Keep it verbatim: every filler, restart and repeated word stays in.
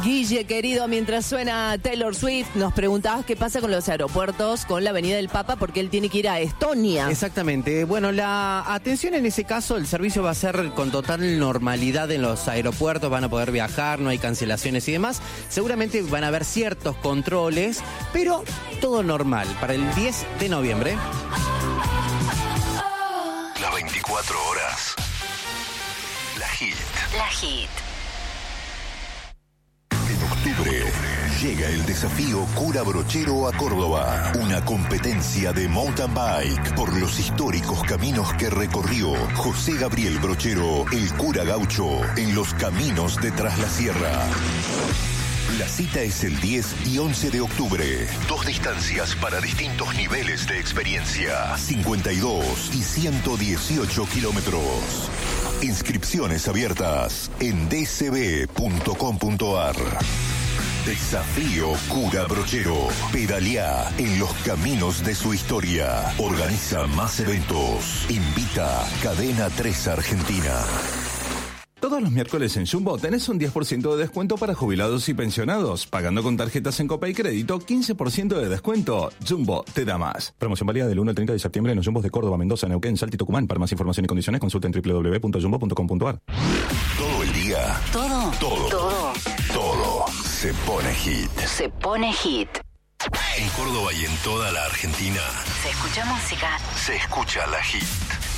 Guille, querido, mientras suena Taylor Swift, nos preguntabas qué pasa con los aeropuertos, con la Avenida del Papa, porque él tiene que ir a Estonia. Exactamente. Bueno, la atención en ese caso, el servicio va a ser con total normalidad en los aeropuertos, van a poder viajar, no hay cancelaciones y demás. Seguramente van a haber ciertos controles, pero todo normal para el diez de noviembre. Las veinticuatro horas. La Hit. La Hit. En octubre llega el desafío Cura Brochero a Córdoba. Una competencia de mountain bike por los históricos caminos que recorrió José Gabriel Brochero, el cura gaucho, en los caminos de Tras la Sierra. La cita es el diez y once de octubre. Dos distancias para distintos niveles de experiencia. cincuenta y dos y ciento dieciocho kilómetros. Inscripciones abiertas en d c b punto com punto a r. Desafío Cura Brochero. Pedalea en los caminos de su historia. Organiza más eventos. Invita Cadena tres Argentina. Todos los miércoles en Jumbo tenés un diez por ciento de descuento para jubilados y pensionados. Pagando con tarjetas en Copa y Crédito, quince por ciento de descuento. Jumbo te da más. Promoción válida del uno al treinta de septiembre en los Jumbos de Córdoba, Mendoza, Neuquén, Salta y Tucumán. Para más información y condiciones consulta en doble u doble u doble u punto jumbo punto com punto a r. Todo el día. Todo. Todo. Todo. Todo se pone hit. Se pone hit. En Córdoba y en toda la Argentina Se escucha música. se escucha la Hit.